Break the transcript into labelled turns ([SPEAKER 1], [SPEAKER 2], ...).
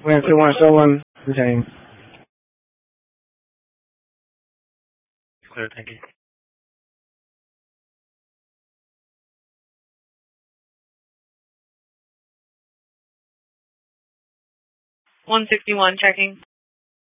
[SPEAKER 1] Wind 2171, routine.
[SPEAKER 2] Clear, thank you.
[SPEAKER 3] One 61 checking.